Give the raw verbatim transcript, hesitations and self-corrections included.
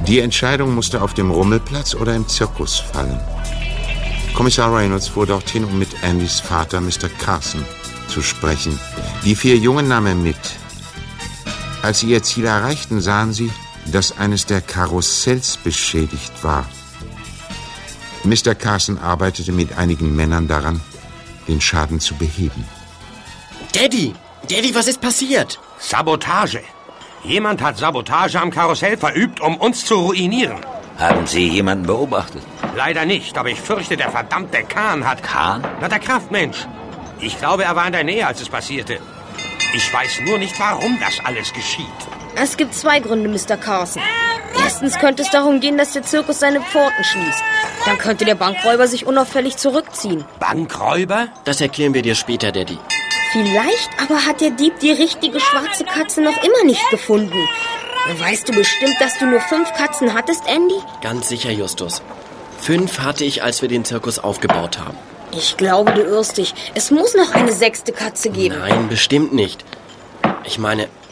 Die Entscheidung musste auf dem Rummelplatz oder im Zirkus fallen. Kommissar Reynolds fuhr dorthin, um mit Andys Vater, Mister Carson, zu sprechen. Die vier Jungen nahm er mit. Als sie ihr Ziel erreichten, sahen sie, dass eines der Karussells beschädigt war. Mister Carson arbeitete mit einigen Männern daran, den Schaden zu beheben. Daddy! Daddy, was ist passiert? Sabotage. Jemand hat Sabotage am Karussell verübt, um uns zu ruinieren. Haben Sie jemanden beobachtet? Leider nicht, aber ich fürchte, der verdammte Kahn hat... Kahn? Na, der Kraftmensch. Ich glaube, er war in der Nähe, als es passierte. Ich weiß nur nicht, warum das alles geschieht. Es gibt zwei Gründe, Mister Carson. Erstens könnte es darum gehen, dass der Zirkus seine Pforten schließt. Dann könnte der Bankräuber sich unauffällig zurückziehen. Bankräuber? Das erklären wir dir später, Daddy. Vielleicht aber hat der Dieb die richtige schwarze Katze noch immer nicht gefunden. Weißt du bestimmt, dass du nur fünf Katzen hattest, Andy? Ganz sicher, Justus. Fünf hatte ich, als wir den Zirkus aufgebaut haben. Ich glaube, du irrst dich. Es muss noch eine sechste Katze geben. Nein, bestimmt nicht. Ich meine,